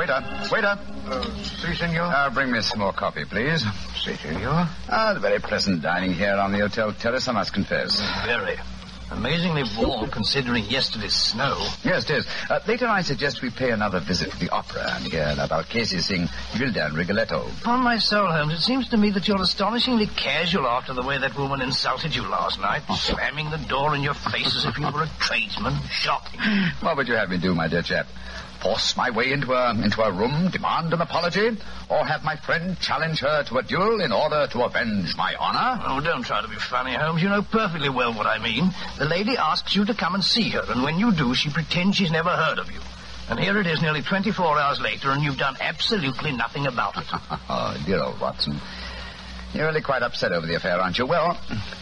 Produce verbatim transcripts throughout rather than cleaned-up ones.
waiter, waiter. Uh, si, senor. Uh, bring me some more coffee, please. Si, senor. Ah, the very pleasant dining here on the hotel terrace, I must confess. Very. Amazingly warm, considering yesterday's snow. Yes, it is. Uh, later, I suggest we pay another visit to the opera and hear Valchesi sing Gilda and Rigoletto. Upon my soul, Holmes, it seems to me that you're astonishingly casual after the way that woman insulted you last night, slamming the door in your face as if you were a tradesman. Shocking. What would you have me do, my dear chap? Force my way into a, into a room, demand an apology, or have my friend challenge her to a duel in order to avenge my honor? Oh, don't try to be funny, Holmes. You know perfectly well what I mean. The lady asks you to come and see her, and when you do, she pretends she's never heard of you. And here it is nearly twenty-four hours later, and you've done absolutely nothing about it. Oh, dear old Watson. You're really quite upset over the affair, aren't you? Well,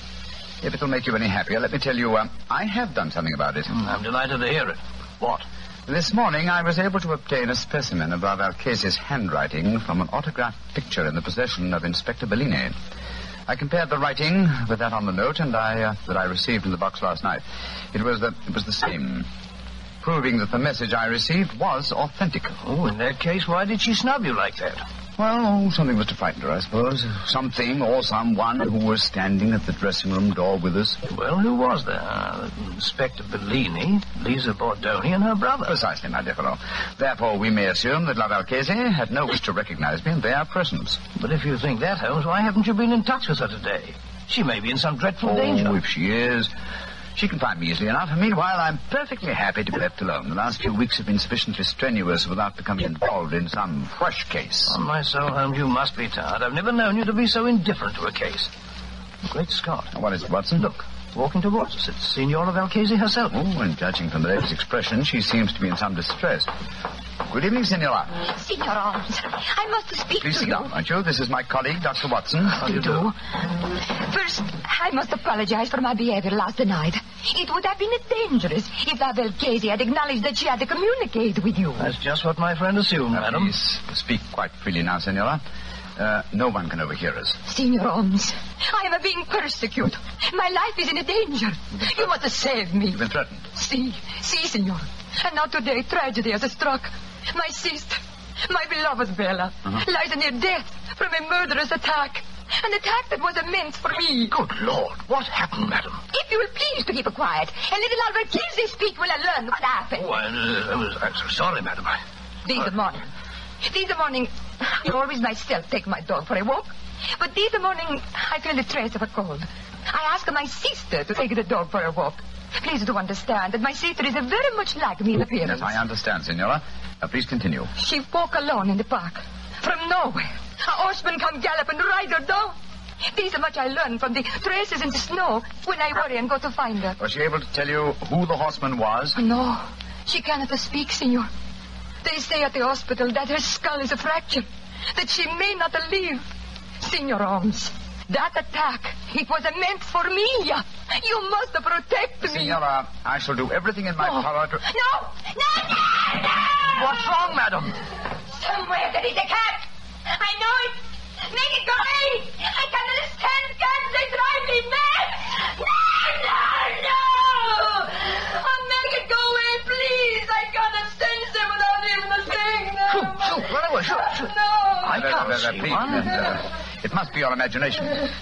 if it'll make you any happier, let me tell you, uh, I have done something about it. Mm, I'm delighted to hear it. What? This morning, I was able to obtain a specimen of Valchesi's handwriting from an autographed picture in the possession of Inspector Bellini. I compared the writing with that on the note and I uh, that I received in the box last night. It was the it was the same, proving that the message I received was authentic. Oh, in that case, why did she snub you like that? Well, oh, something was to frighten her, I suppose. Something or someone who was standing at the dressing room door with us. Well, who was there? Uh, Inspector Bellini, Lisa Bordoni, and her brother. Precisely, my dear fellow. Therefore, we may assume that La Valchesi had no wish to recognize me in their presence. But if you think that, Holmes, why haven't you been in touch with her today? She may be in some dreadful oh, danger. If she is, she can find me easily enough. Meanwhile, I'm perfectly happy to be left alone. The last few weeks have been sufficiently strenuous without becoming involved in some fresh case. On my soul, Holmes, you must be tired. I've never known you to be so indifferent to a case. Great Scott. What is it, Watson? Look, walking towards us. It's Signora Valchesi herself. Oh, and judging from the lady's expression, she seems to be in some distress. Good evening, Signora. Signor Holmes, I must speak Please to sit you. down, won't you? This is my colleague, Doctor Watson. How do you do? First, I must apologize for my behavior last night. It would have been dangerous if La Valchesi had acknowledged that she had to communicate with you. That's just what my friend assumed, Uh, madam. Please speak quite freely now, Signora. Uh, no one can overhear us. Signor Holmes, I am being persecuted. My life is in danger. You must save me. You've been threatened. See, see, Signor. And now today, tragedy has struck. My sister, my beloved Bella, Uh-huh. lies near death from a murderous attack. An attack that was meant for me. Good Lord, what happened, madam? If you will please to keep quiet, and little Albert Kingsley speak will I learn what happened. Oh, I, uh, I was, I'm so sorry, madam. I... This morning, this morning, I always myself take my dog for a walk. But this morning, I feel a trace of a cold. I asked my sister to take the dog for a walk. Please do understand that my sister is very much like me in appearance. Yes, I understand, Signora. Uh, please continue. She walk alone in the park. From nowhere, a horseman come gallop and ride her down. This much I learned from the traces in the snow when I worry and go to find her. Was she able to tell you who the horseman was? No, she cannot speak, Signor. They say at the hospital that her skull is a fracture, that she may not live. Signor Holmes, that attack, it was meant for me. You must protect me. Signora, I shall do everything in my No. power to... No, no, no, no! What's wrong, madam? Somewhere there is a cat. I know it. Make it go away. I cannot stand cats. They drive me mad. No, no, no. Oh, make it go away, please. I cannot stand them without even a thing. No. Shoot, shoot, run away, shoot, shoot. No. I Uh, can't uh, uh, see please, one. uh, it must be your imagination.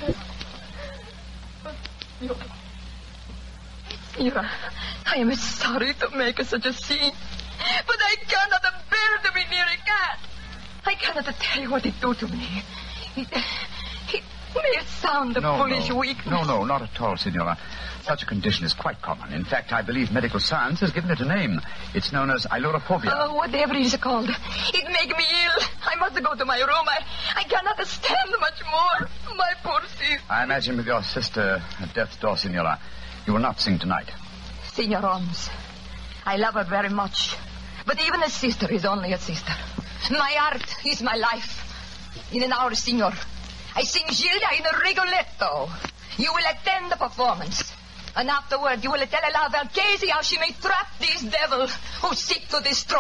Mira, I am sorry to make such a scene, but I cannot bear to be near a cat. I cannot tell you what it do to me. It, it may sound a No, foolish no. weakness. No, no, not at all, Signora. Such a condition is quite common. In fact, I believe medical science has given it a name. It's known as ailurophobia. Oh, whatever it is called. It make me ill. I must go to my room. I, I cannot stand much more. My poor sister. I imagine with your sister at death's door, Signora, you will not sing tonight. Signor Holmes, I love her very much. But even a sister is only a sister. My art is my life. In an hour, Signor, I sing Gilda in a Rigoletto. You will attend the performance. And afterward, you will tell La Valchesi how she may trap this devil who seeks to destroy